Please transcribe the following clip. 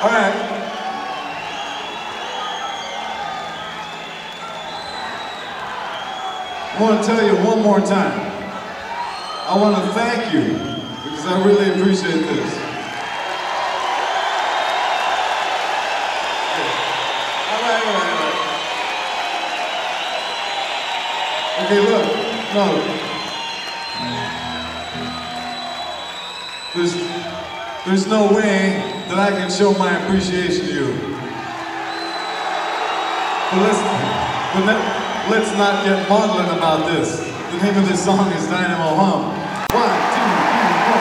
All right. I want to tell you one more time. I want to thank you because I really appreciate this. All right. Okay, look. No. There's no way that I can show my appreciation to you. But let's not get maudlin about this. The name of this song is Dynamo Hum.